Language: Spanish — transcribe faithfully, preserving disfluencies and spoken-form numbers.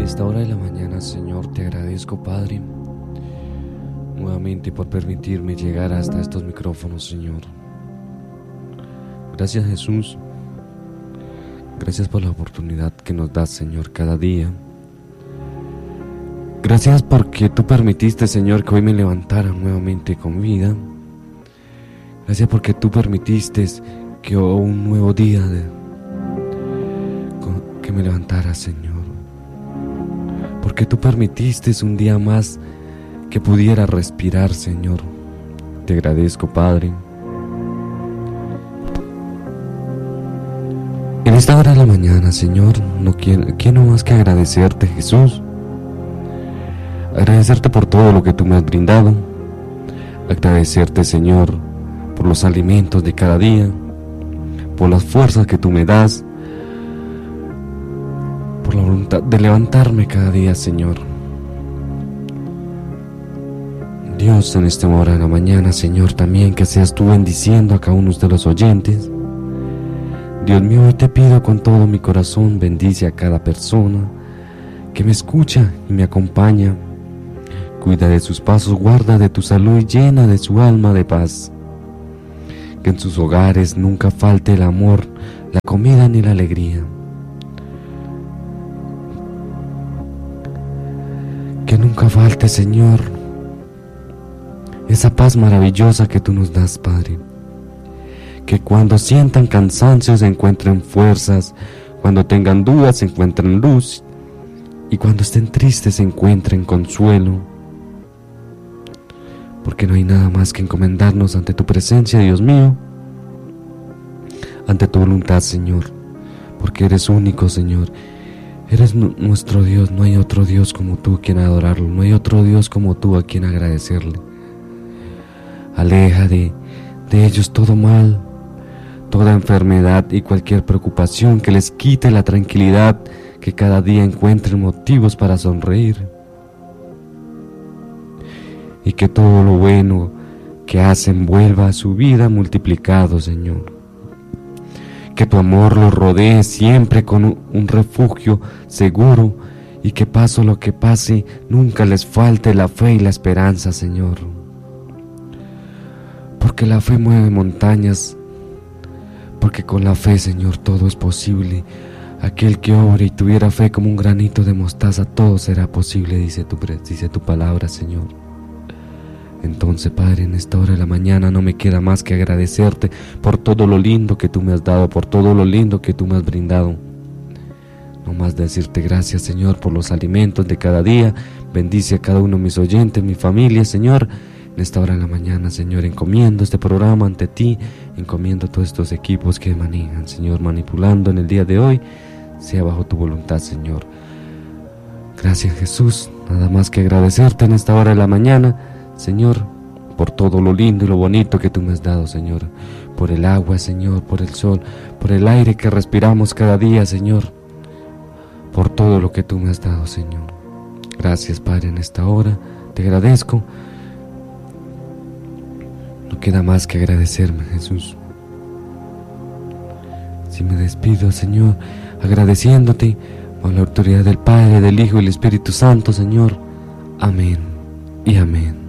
esta hora de la mañana, Señor, te agradezco, Padre, nuevamente por permitirme llegar hasta estos micrófonos, Señor. Gracias, Jesús. Gracias por la oportunidad que nos das, Señor, cada día. Gracias porque tú permitiste, Señor, que hoy me levantara nuevamente con vida. Gracias porque tú permitiste que hoy un nuevo día de, que me levantara, Señor. Porque tú permitiste un día más que pudiera respirar, Señor. Te agradezco, Padre. En esta hora de la mañana, Señor, no quiero, quiero más que agradecerte, Jesús. Agradecerte por todo lo que tú me has brindado. Agradecerte, Señor, por los alimentos de cada día, por las fuerzas que tú me das, por la voluntad de levantarme cada día, Señor. Dios, en esta hora de la mañana, Señor, también que seas tú bendiciendo a cada uno de los oyentes. Dios mío, hoy te pido con todo mi corazón, bendice a cada persona que me escucha y me acompaña. Cuida de sus pasos, guarda de tu salud y llena de su alma de paz. Que en sus hogares nunca falte el amor, la comida ni la alegría. Que nunca falte, Señor, esa paz maravillosa que tú nos das, Padre. Que cuando sientan cansancio se encuentren fuerzas, cuando tengan dudas se encuentren luz, y cuando estén tristes se encuentren consuelo. Porque no hay nada más que encomendarnos ante tu presencia, Dios mío, ante tu voluntad, Señor, porque eres único, Señor. Eres nuestro Dios, no hay otro Dios como tú a quien adorarlo, no hay otro Dios como tú a quien agradecerle. Aleja de, de ellos todo mal, toda enfermedad y cualquier preocupación que les quite la tranquilidad, que cada día encuentren motivos para sonreír. Y que todo lo bueno que hacen vuelva a su vida multiplicado, Señor. Que tu amor los rodee siempre con un refugio seguro, y que pase lo que pase, nunca les falte la fe y la esperanza, Señor. Porque la fe mueve montañas, porque con la fe, Señor, todo es posible. Aquel que obre y tuviera fe como un granito de mostaza, todo será posible, dice tu, dice tu palabra, Señor. Entonces, Padre, en esta hora de la mañana no me queda más que agradecerte por todo lo lindo que tú me has dado, por todo lo lindo que tú me has brindado. No más decirte gracias, Señor, por los alimentos de cada día. Bendice a cada uno de mis oyentes, mi familia, Señor. En esta hora de la mañana, Señor, encomiendo este programa ante ti, encomiendo todos estos equipos que manejan, Señor, manipulando en el día de hoy, sea bajo tu voluntad, Señor. Gracias, Jesús, nada más que agradecerte en esta hora de la mañana, Señor, por todo lo lindo y lo bonito que tú me has dado, Señor, por el agua, Señor, por el sol, por el aire que respiramos cada día, Señor, por todo lo que tú me has dado, Señor. Gracias, Padre, en esta hora, te agradezco. No queda más que agradecerme, Jesús. Si me despido, Señor, agradeciéndote por la autoridad del Padre, del Hijo y del Espíritu Santo, Señor. Amén y amén.